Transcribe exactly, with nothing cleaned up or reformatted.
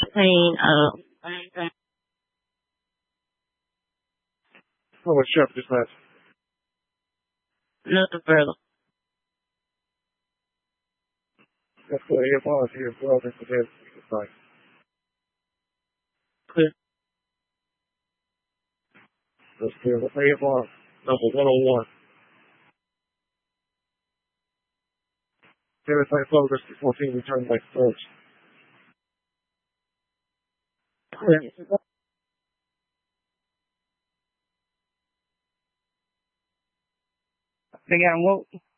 pain. Uh, Oh, what sheriff just left? nothing further. That's good. A F R is here as well. Thanks for that. Bye. Clear. That's clear. What's A F R? Number one oh one. David Saint Flow, Rescue fourteen, return by storage. Clear. They got him woke.